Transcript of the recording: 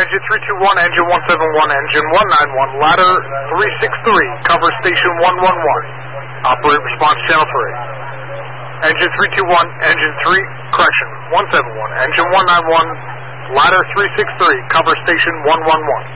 Engine 321, engine 171, engine 191, ladder 363, cover station 111. Operate response channel 3. Engine 321, engine 171, engine 191, ladder 363, cover station 111.